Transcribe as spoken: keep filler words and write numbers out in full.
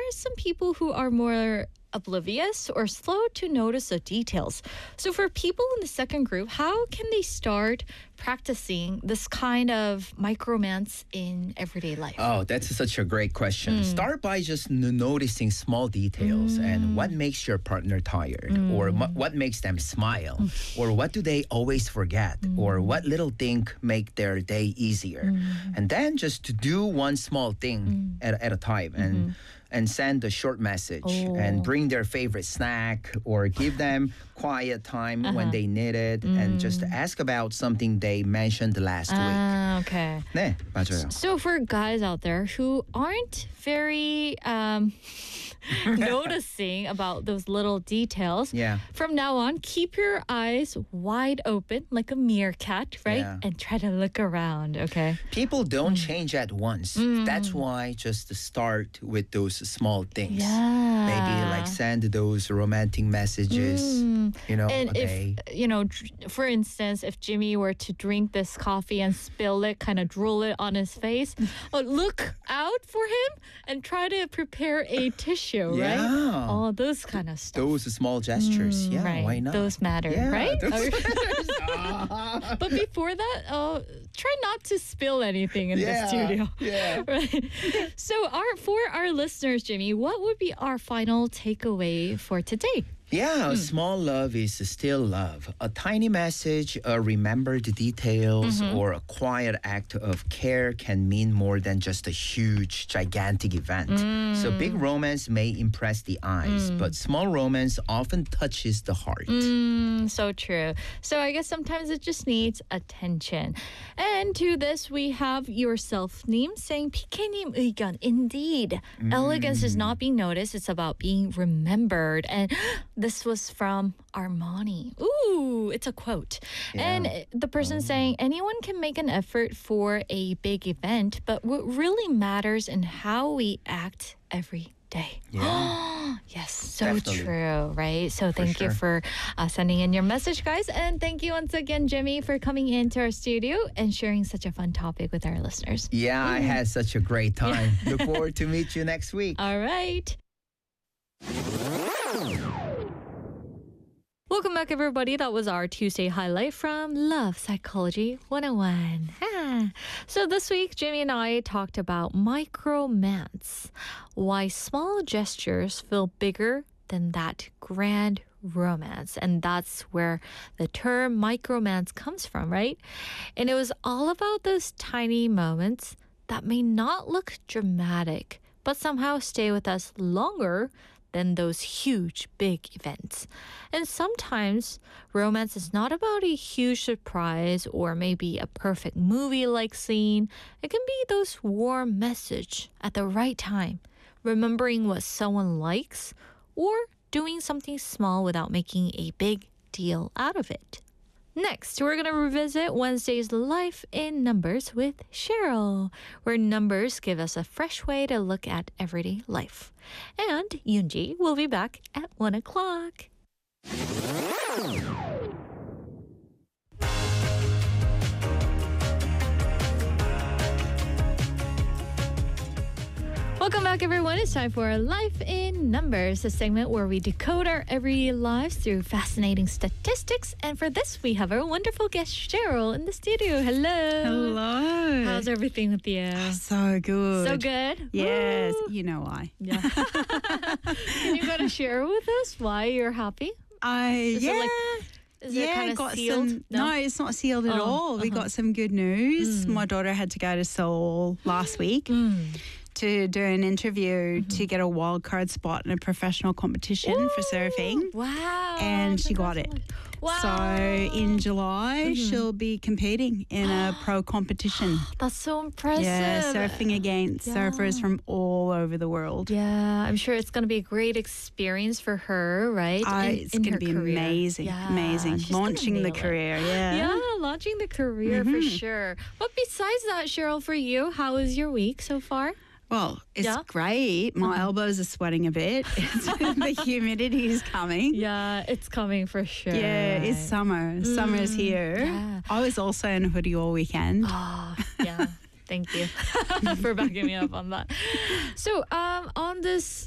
are some people who are more oblivious or slow to notice the details. So for people in the second group, how can they start practicing this kind of micromance in everyday life? Oh, that's such a great question. Start by just n- noticing small details and what makes your partner tired, or m- what makes them smile, or what do they always forget, or what little thing make their day easier. And then just to do one small thing at, at a time and and send a short message Oh. and bring their favorite snack or give them quiet time when they need it and just ask about something they mentioned last week. Ah, okay. 네, 맞아요. So for guys out there who aren't very um, noticing about those little details, Yeah. from now on, keep your eyes wide open like a meerkat, right? Yeah. And try to look around, okay? People don't change at once. That's why just start with those small things. Yeah. Maybe like send those romantic messages, you know, And a day. if, you know, dr- for instance, if Jimmy were to drink this coffee and spill it, kind of drool it on his face, uh, look out for him and try to prepare a tissue, right? Yeah. All those kind of stuff. Those small gestures. yeah, right. why not? Those matter, Yeah, right? those Or- but before that, uh, try not to spill anything in Yeah, the studio. yeah. Right. So, our for our listeners, Jimmy, what would be our final takeaway for today? Yeah, small love is still love. A tiny message, a remembered details, or a quiet act of care can mean more than just a huge, gigantic event. So big romance may impress the eyes, but small romance often touches the heart. Mm, so true. So I guess sometimes it just needs attention. And to this, we have yourself name saying 피케님 의견. Indeed, elegance is not being noticed. It's about being remembered. And this was from Armani. Ooh, it's a quote. And the person saying anyone can make an effort for a big event, but what really matters in how we act every day. Yeah. Yes, so Definitely. true, right? So thank you sure. for uh, sending in your message, guys. And thank you once again, Jimmy, for coming into our studio and sharing such a fun topic with our listeners. Yeah, I had such a great time. Look forward to meet you next week. All right. Welcome back, everybody. That was our Tuesday highlight from Love Psychology one oh one. Ah. So this week, Jimmy and I talked about micromance, why small gestures feel bigger than that grand romance. And that's where the term micromance comes from, right? And it was all about those tiny moments that may not look dramatic, but somehow stay with us longer than those huge, big events. And sometimes romance is not about a huge surprise or maybe a perfect movie-like scene. It can be those warm message at the right time, remembering what someone likes, or doing something small without making a big deal out of it. Next, we're going to revisit Wednesday's Life in Numbers with Cheryl, where numbers give us a fresh way to look at everyday life. And Yoonji will be back at one o'clock. Welcome back, everyone. It's time for Life in Numbers, a segment where we decode our everyday lives through fascinating statistics. And for this, we have our wonderful guest, Cheryl, in the studio. Hello. Hello. How's everything with you? So good. So good? Yes, Woo. you know why. Yeah. Can you go to share with us why you're happy? I Is yeah. it like, is it yeah, kind of got sealed? some. No? it's not sealed at Oh, all. We uh-huh. got some good news. My daughter had to go to Seoul last week Mm. to do an interview to get a wild card spot in a professional competition for surfing. Wow. And she got it. Wow. So in July, she'll be competing in a pro competition. That's so impressive. Yeah, surfing against Yeah. surfers from all over the world. Yeah, I'm sure it's going to be a great experience for her, right? Uh, In- it's in going her to be career. amazing, Yeah, amazing. she's gonna Launching the nail it. career, yeah. Yeah, launching the career for sure. But besides that, Cheryl, for you, how is your week so far? Well, it's Yeah? great. My elbows are sweating a bit. It's, the humidity is coming. Yeah, it's coming for sure. Yeah, it's right? summer. Summer's here. yeah. I was also in a hoodie all weekend. Oh, yeah. Thank you for backing me up on that. So, um, on this